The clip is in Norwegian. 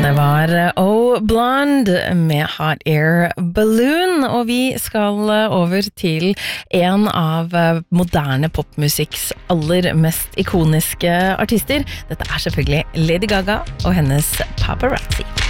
Det var Oh Blonde med Hot Air Balloon, og vi skal over til en av moderne popmusikks aller mest ikoniske artister. Dette er selvfølgelig Lady Gaga og hennes Paparazzi.